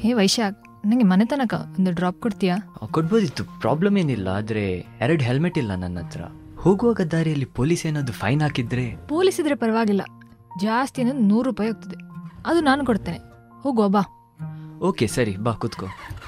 ಹೇ ವೈಶಾಖ್, ನನಗೆ ಮನೆ ತನಕ ಒಂದು ಡ್ರಾಪ್ ಕೊಡ್ತೀಯಾ? ಕೊಡ್ಬೋದಿತ್ತು, ಪ್ರಾಬ್ಲಮ್ ಏನಿಲ್ಲ. ಆದರೆ 2 ಹೆಲ್ಮೆಟ್ ಇಲ್ಲ ನನ್ನ ಹತ್ರ. ಹೋಗುವಾಗ ದಾರಿಯಲ್ಲಿ ಪೊಲೀಸ್ ಏನಾದ್ರು ಫೈನ್ ಹಾಕಿದ್ರೆ? ಪೊಲೀಸ್ ಇದ್ರೆ ಪರವಾಗಿಲ್ಲ, ಜಾಸ್ತಿ ಅಂದ್ರೆ 100 ರೂಪಾಯಿ ಆಗ್ತದೆ. ಅದು ನಾನು ಕೊಡ್ತೇನೆ. ಹೋಗುವ ಬಾ. ಓಕೆ ಸರಿ, ಬಾ ಕೂತ್ಕೋ.